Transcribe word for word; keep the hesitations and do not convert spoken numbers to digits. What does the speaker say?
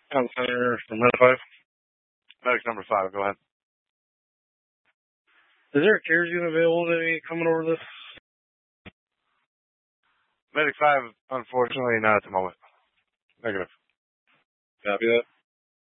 Town Center from Medic five. Medic number five, go ahead. Is there a CARES unit available to me coming over this? Medic five, unfortunately, not at the moment. Negative. Copy that.